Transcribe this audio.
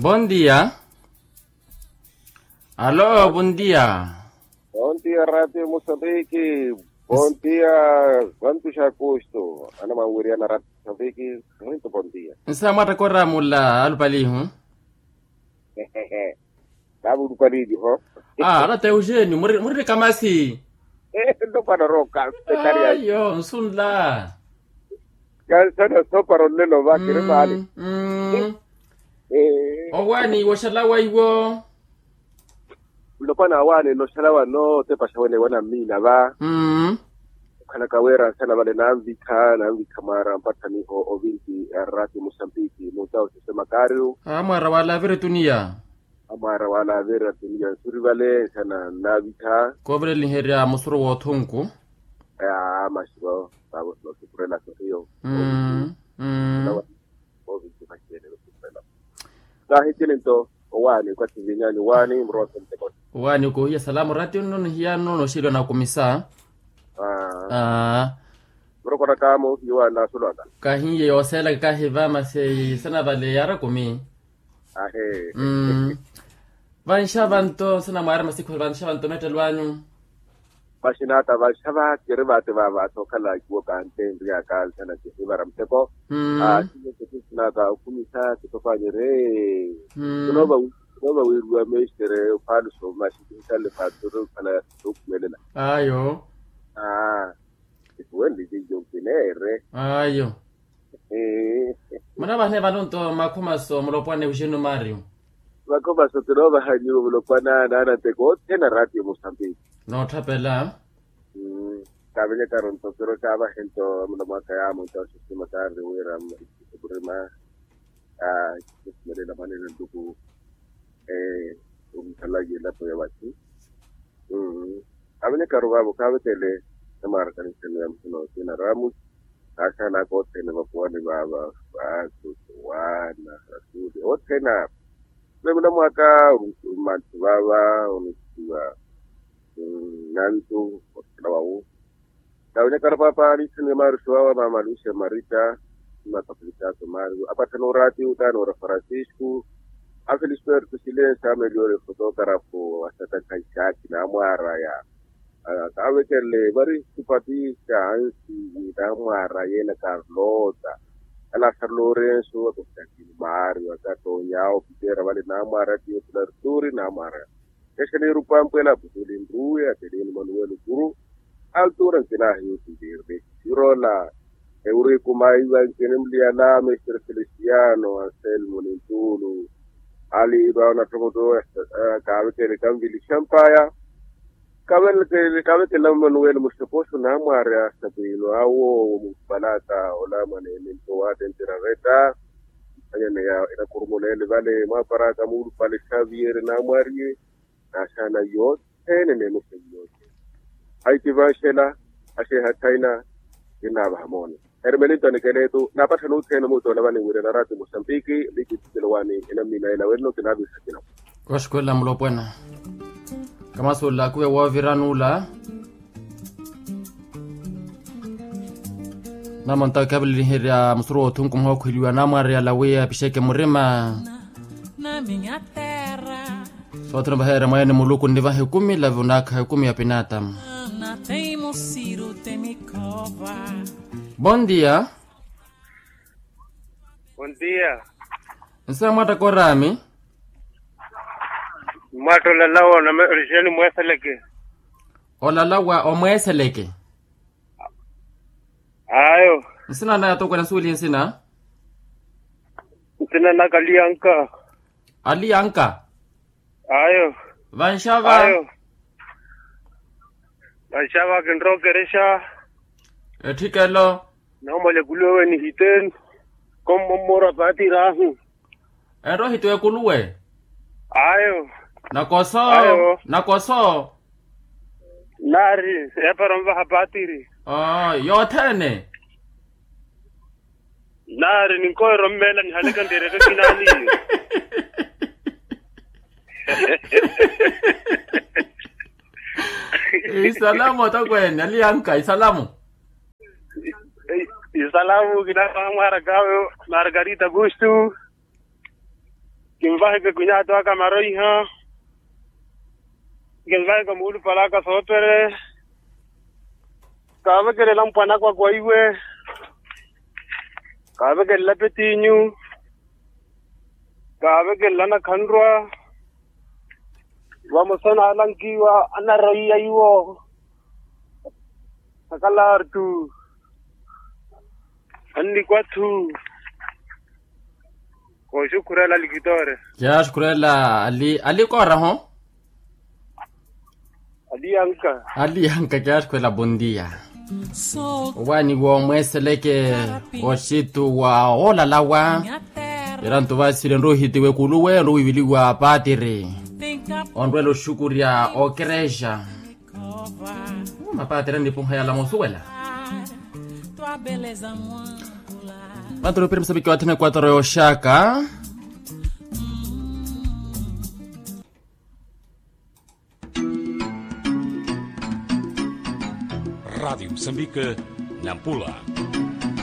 Bom dia. Alô, bom dia. Bom dia, Radio Moçambique. Bom dia, quantos agosto? Ana Mauria na Radio Moçambique. Muito bom dia. Nsamata korra mulla alpalihu. Tabu do Parídio, ho? Ala te Eugênio, muri kamasi. Não para roca, secretaria. Ayo, nsunla. Sana so para lelo va kire mali. Owani washala waiwo. Ndo pana wane no shalawa no te pasha wene wana mina ba. Kana kawera sana wale na ambika mara mpata ni ovinti Radio Moçambique mutao sema kario. Amara wala vire tunia. Amara wala vera tunia surivale sana navika Kobre linheria musuro wothunku. Mashibo babo no suprela hiyo. Ovinti mashene no suprela. Hitento wani kwa tivinyani wani mroto mteko. Wani ko hiya salamu radio non hiya no shilo na kumisa. Mroko na kamo hiwa na sulanda. Kahiye yosela kahiva mase sana vale yara kumi. Vanshavanto sana mara masiku vanshavanto metelwanyu. Bashinata vashava kiribate baba to kala kiwo kante ndiya kal sana kibara mteko. Sina ka kumisa kitofanyere. Nova wirwa mestere falso mashikale faturu kana dokumelela. Ayo. Wendi dijo kinere. Ayo. Mana bahne balonto makoma so mlopwane ujeno Mario. Makoma so trova hanyu mlopwana na teko tena Radio Moçambique. No tapela. Kabele karonto pero kaba hento mlomaka ya monto sistema tarde wera burima kismere la manera ndugu umtalaje la to yabati. Kabele karubabo kabele namara kanisa mtuno tena Ramus akana kote na mapuani baba watu wana rasudi wote na mna mwaka mtu baba unisiwa nantu wao daune karpapa ni sine maru swawa mama Lucia Marita matapita maru apatano rati utano ra Francisco afelisper kusilensa meliore fotografo asata kaisaki na mwara ya kawekele bari supati chansi da mwara yena Carlota ala San Lorenzo to Mario akato yao pitera wale na mwara dio turi na mwara keshene rupampela putulindruya ateni Manuel Guru altura kina hiyo tidirbe sirola Eurico Maiva kenemliana Mr. Feliciano Anselmo Nintulu Ali Bauna Tomodo kawekele kamvili champaya kawekele Manuel Mustaposo na mwara sabilo awo mubalata olama ne ntoa dentera reta ayane ya ina kurmonele vale maparaka mulu pale Xavier na mwari asana yote ne musu yote aitivashela ashe hataina ina bahamoni hermelito ne keleto na pata no tena moto na bani ngure na Radio Moçambique likitsilwani ina mina ina weno kinabi sakina koshkola mlopwana kama sola kuwe waviranula na monta kabli hiria musuro tunku mho khiliwa na mari ala we bisheke murima na minha terra Outro bahera mayane muluku ndiva hekumi la vunaka hekumi ya pinatam. Bom dia. Bom dia. Nsa mata korami. Mato la lawa na rejeni mweseleke. Ola lawa o mweseleke. Ayo. Nsina na yato kwa suli nsina. Nsina na kalianka. Alianka. Ayo. Vanshava. Ayo. Vanshava kendro keresha. Etikelo. Na mole kulewe ni hiten. Komo mora pati rahu. Ero hito kuluwe. Ayo. Nakoso. Ayo. Nakoso. Nari. Eparamba hapatiri. Yotene. Nari ninkoe rombela ni halika ndereka kinani. Isalamu atakwenda alianka isalamu. Isalamu kina Margarita Gusto. Kimvahe ke kunya to ka maroi ha. Kimvahe ka mulu pala ka sotere. Kawe ke lam pana kwa iwe. Kawe ke lapetinyu. Kawe ke lana khandwa. Wa mosana lankiwa anaroi ayo. Sakala tu. Andi kwa tu. Ko shukurela likitore. Ya shukurela ali kora ho? Ali anka ya shukurela bondia. Wani wo mweseleke oshitu wa ola lawa. Irantu vasile nrohiti we kuluwe nrohivili wa patiri. Onrelo shukuria okreja. Mapatiri ndipunga ya la mosuela. Mantoro pere msabiki wa tene 4 yo shaka. Rádio Moçambique, Nampula.